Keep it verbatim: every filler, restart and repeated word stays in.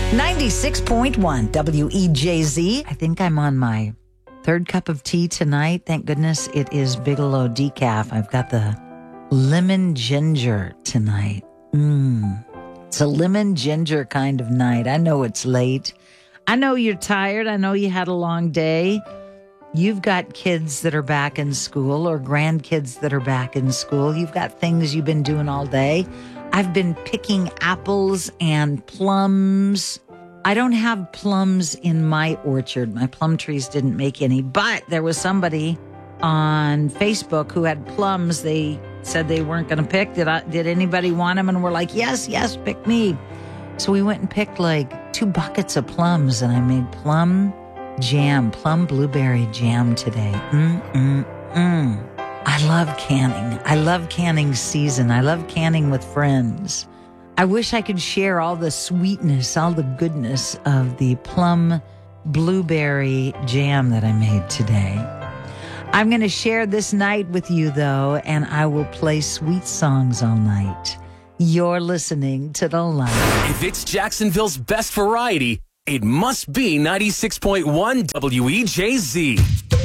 ninety-six point one W E J Z. I think I'm on my third cup of tea tonight. Thank goodness it is Bigelow Decaf. I've got the lemon ginger tonight. Mmm. It's a lemon ginger kind of night. I know it's late. I know you're tired. I know you had a long day. You've got kids that are back in school or grandkids that are back in school. You've got things you've been doing all day. I've been picking apples and plums. I don't have plums in my orchard. My plum trees didn't make any, but there was somebody on Facebook who had plums. They said they weren't going to pick. Did I, did anybody want them? And we're like, yes, yes, pick me. So we went and picked like two buckets of plums, and I made plum jam, plum blueberry jam today. Mm-mm-mm. I love canning. I love canning season. I love canning with friends. I wish I could share all the sweetness, all the goodness of the plum blueberry jam that I made today. I'm going to share this night with you, though, and I will play sweet songs all night. You're listening to The Line. If it's Jacksonville's best variety, it must be ninety-six point one W E J Z.